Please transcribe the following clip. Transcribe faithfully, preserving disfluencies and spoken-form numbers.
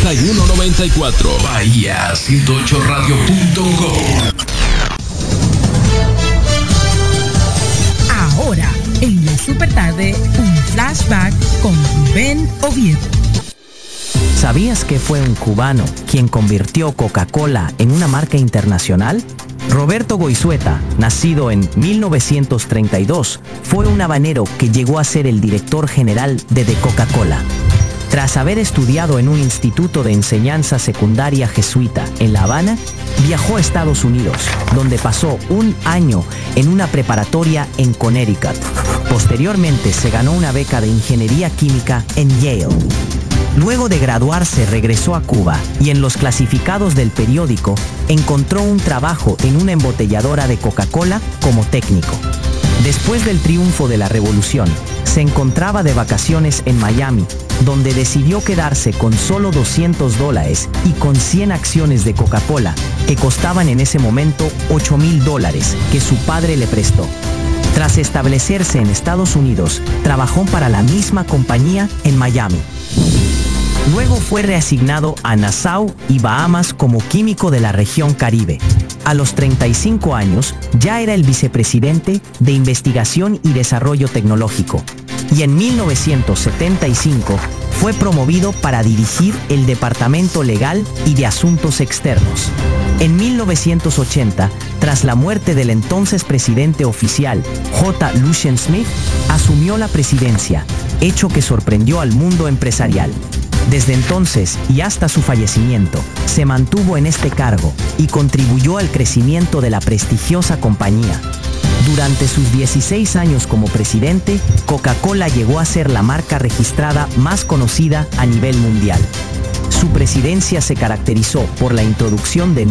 noventa y uno noventa y cuatro. Bahía ciento ocho radio punto com. Ahora, en la super tarde, un flashback con Rubén Oviedo. ¿Sabías que fue un cubano quien convirtió Coca-Cola en una marca internacional? Roberto Goizueta, nacido en mil novecientos treinta y dos, fue un habanero que llegó a ser el director general de The Coca-Cola. Tras haber estudiado en un instituto de enseñanza secundaria jesuita en La Habana, viajó a Estados Unidos, donde pasó un año en una preparatoria en Connecticut. Posteriormente se ganó una beca de ingeniería química en Yale. Luego de graduarse regresó a Cuba y en los clasificados del periódico encontró un trabajo en una embotelladora de Coca-Cola como técnico. Después del triunfo de la revolución, se encontraba de vacaciones en Miami, donde decidió quedarse con solo doscientos dólares y con cien acciones de Coca-Cola, que costaban en ese momento ocho mil dólares, que su padre le prestó. Tras establecerse en Estados Unidos, trabajó para la misma compañía en Miami. Luego fue reasignado a Nassau y Bahamas como químico de la región Caribe. A los treinta y cinco años, ya era el vicepresidente de Investigación y Desarrollo Tecnológico. Y en mil novecientos setenta y cinco fue promovido para dirigir el Departamento Legal y de Asuntos Externos. En mil novecientos ochenta, tras la muerte del entonces presidente oficial, J. Lucien Smith, asumió la presidencia, hecho que sorprendió al mundo empresarial. Desde entonces y hasta su fallecimiento, se mantuvo en este cargo y contribuyó al crecimiento de la prestigiosa compañía. Durante sus dieciséis años como presidente, Coca-Cola llegó a ser la marca registrada más conocida a nivel mundial. Su presidencia se caracterizó por la introducción de